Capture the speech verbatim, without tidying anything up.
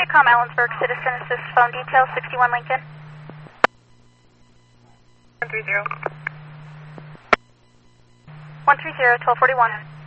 Streetcom Ellensburg, Citizen Assist phone detail, sixty-one Lincoln. one three zero. one three zero, twelve forty-one.